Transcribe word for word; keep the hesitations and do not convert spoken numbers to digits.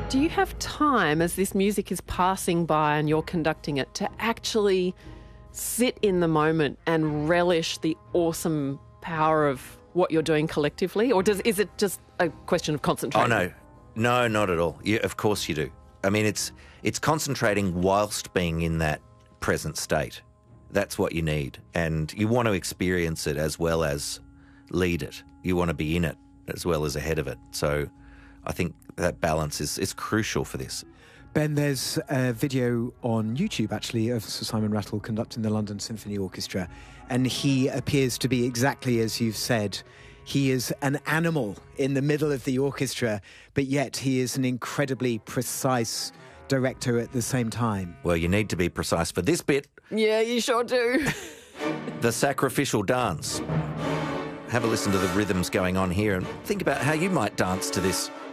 Do you have time as this music is passing by and you're conducting it to actually sit in the moment and relish the awesome power of what you're doing collectively? Or does is it just a question of concentrating? Oh, no. No, not at all. You, of course you do. I mean, it's it's concentrating whilst being in that present state. That's what you need. And you want to experience it as well as lead it. You want to be in it as well as ahead of it. So I think that balance is, is crucial for this. Ben, there's a video on YouTube, actually, of Sir Simon Rattle conducting the London Symphony Orchestra, and he appears to be exactly as you've said. He is an animal in the middle of the orchestra, but yet he is an incredibly precise director at the same time. Well, you need to be precise for this bit. Yeah, you sure do. The sacrificial dance. Have a listen to the rhythms going on here and think about how you might dance to this.